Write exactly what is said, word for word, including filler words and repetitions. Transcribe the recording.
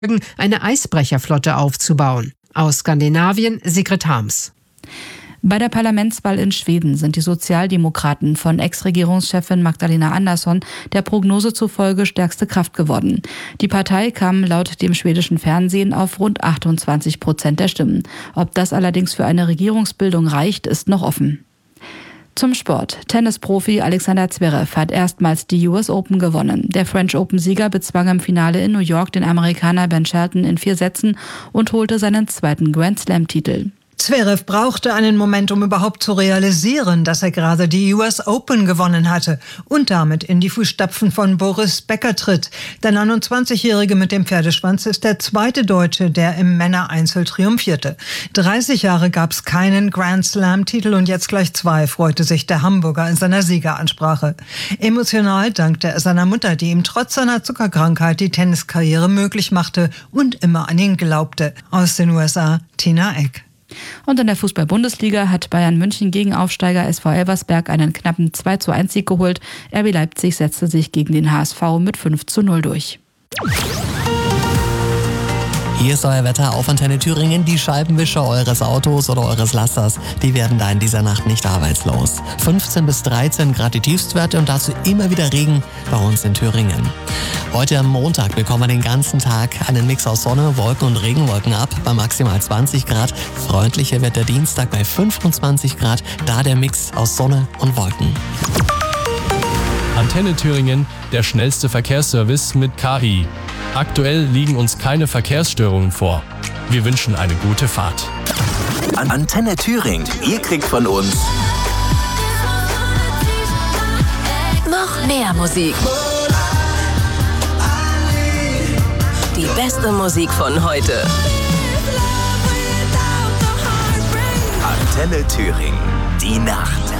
eine Eisbrecherflotte aufzubauen. Aus Skandinavien Sigrid Harms. Bei der Parlamentswahl in Schweden sind die Sozialdemokraten von Ex-Regierungschefin Magdalena Andersson der Prognose zufolge stärkste Kraft geworden. Die Partei kam laut dem schwedischen Fernsehen auf rund achtundzwanzig Prozent der Stimmen. Ob das allerdings für eine Regierungsbildung reicht, ist noch offen. Zum Sport. Tennisprofi Alexander Zverev hat erstmals die U S Open gewonnen. Der French Open-Sieger bezwang im Finale in New York den Amerikaner Ben Shelton in vier Sätzen und holte seinen zweiten Grand Slam-Titel. Zverev brauchte einen Moment, um überhaupt zu realisieren, dass er gerade die U S Open gewonnen hatte und damit in die Fußstapfen von Boris Becker tritt. Der neunundzwanzigjährige mit dem Pferdeschwanz ist der zweite Deutsche, der im Männereinzel triumphierte. dreißig Jahre gab es keinen Grand Slam-Titel und jetzt gleich zwei, freute sich der Hamburger in seiner Siegeransprache. Emotional dankte er seiner Mutter, die ihm trotz seiner Zuckerkrankheit die Tenniskarriere möglich machte und immer an ihn glaubte. Aus den U S A, Tina Eck. Und in der Fußball-Bundesliga hat Bayern München gegen Aufsteiger S V Elversberg einen knappen zwei zu eins Sieg geholt. R B Leipzig setzte sich gegen den H S V mit fünf zu null durch. Hier ist euer Wetter auf Antenne Thüringen. Die Scheibenwischer eures Autos oder eures Lasters, die werden da in dieser Nacht nicht arbeitslos. fünfzehn bis dreizehn Grad die Tiefstwerte und dazu immer wieder Regen bei uns in Thüringen. Heute am Montag bekommen wir den ganzen Tag einen Mix aus Sonne, Wolken und Regenwolken ab bei maximal zwanzig Grad. Freundlicher wird der Dienstag bei fünfundzwanzig Grad, da der Mix aus Sonne und Wolken. Antenne Thüringen, der schnellste Verkehrsservice mit K I. Aktuell liegen uns keine Verkehrsstörungen vor. Wir wünschen eine gute Fahrt. Antenne Thüringen, ihr kriegt von uns noch mehr Musik. Die beste Musik von heute. Antenne Thüringen, die Nacht.